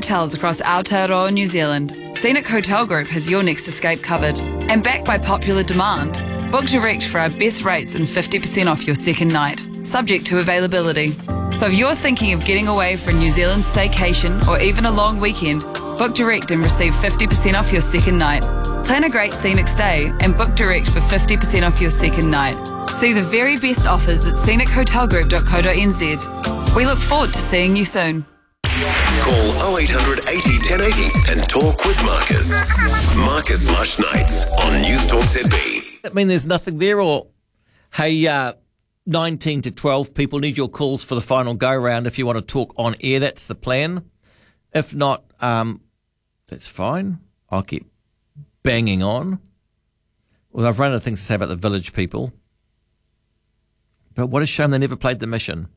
hotels across Aotearoa, New Zealand, Scenic Hotel Group has your next escape covered. And backed by popular demand, book direct for our best rates and 50% off your second night, subject to availability. So if you're thinking of getting away for a New Zealand staycation or even a long weekend, book direct and receive 50% off your second night. Plan a great scenic stay and book direct for 50% off your second night. See the very best offers at scenichotelgroup.co.nz. We look forward to seeing you soon. Call 0800 80 1080 and talk with Marcus. Marcus Lush Nights on News Talk ZB. I mean, there's nothing there, or, hey, 19 to 12 people need your calls for the final go-round if you want to talk on air. That's the plan. If not, that's fine. I'll keep banging on. Well, I've run out of things to say about the village people. But what a shame they never played the mission.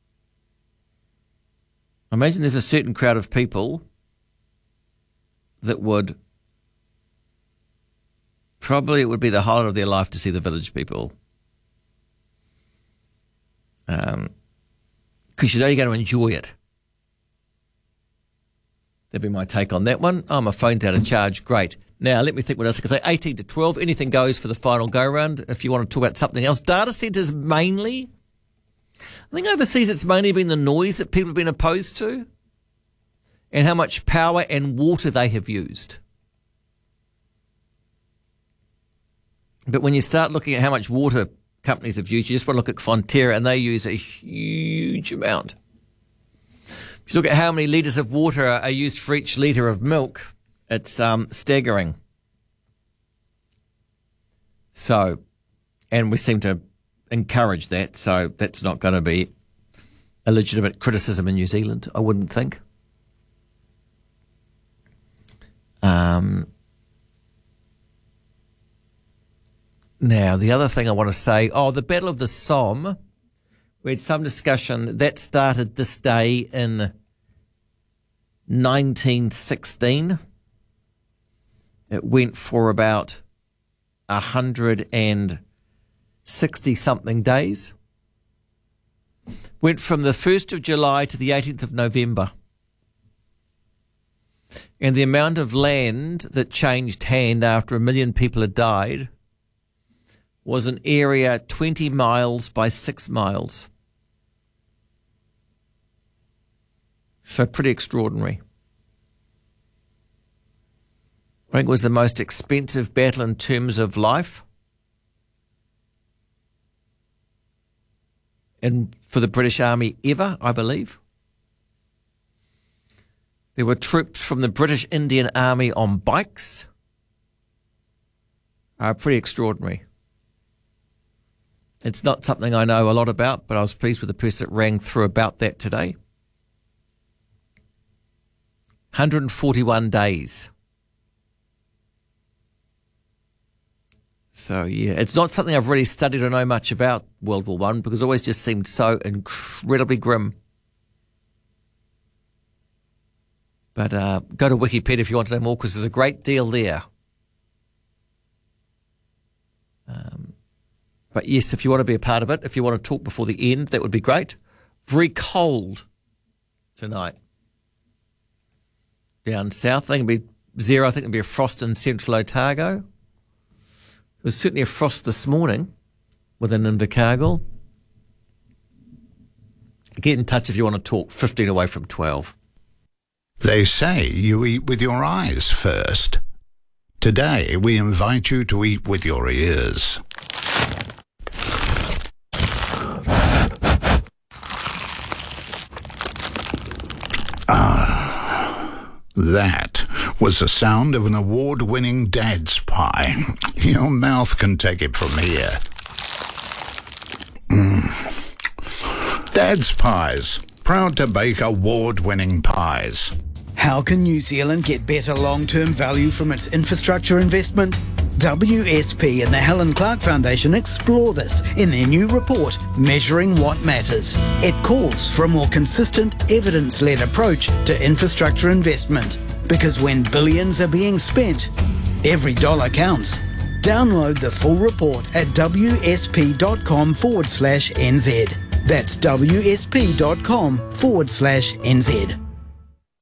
I imagine there's a certain crowd of people that would, probably it would be the highlight of their life to see the village people. Because you know you're going to enjoy it. That'd be my take on that one. Oh, my phone's out of charge. Great. Now, let me think what else I can say. 18 to 12, anything goes for the final go-round. If you want to talk about something else. Data centres mainly. I think overseas it's mainly been the noise that people have been opposed to and how much power and water they have used. But when you start looking at how much water companies have used, you just want to look at Fonterra and they use a huge amount. If you look at how many litres of water are used for each litre of milk, it's staggering. So, and we seem to encourage that, so that's not going to be a legitimate criticism in New Zealand, I wouldn't think. Now, the other thing I want to say, the Battle of the Somme, we had some discussion, that started this day in 1916. It went for about 160-something days. Went from the 1st of July to the 18th of November. And the amount of land that changed hand after 1 million people had died was an area 20 miles by 6 miles. So pretty extraordinary. I think it was the most expensive battle in terms of life. And for the British Army ever, I believe. There were troops from the British Indian Army on bikes. Pretty extraordinary. It's not something I know a lot about, but I was pleased with the person that rang through about that today. 141 days. So, yeah, it's not something I've really studied or know much about, World War I, because it always just seemed so incredibly grim. But go to Wikipedia if you want to know more, because there's a great deal there. But yes, if you want to be a part of it, if you want to talk before the end, that would be great. Very cold tonight. Down south, I think it'll be 0. I think it'll be a frost in central Otago. There was certainly a frost this morning within Invercargill. Get in touch if you want to talk. 15 away from 12. They say you eat with your eyes first. Today, we invite you to eat with your ears. That was the sound of an award-winning Dad's Pie. Your mouth can take it from here. Dad's Pies, proud to bake award-winning pies. How can New Zealand get better long-term value from its infrastructure investment? WSP and the Helen Clark Foundation explore this in their new report, Measuring What Matters. It calls for a more consistent, evidence-led approach to infrastructure investment. Because when billions are being spent, every dollar counts. Download the full report at wsp.com/NZ. That's wsp.com/NZ.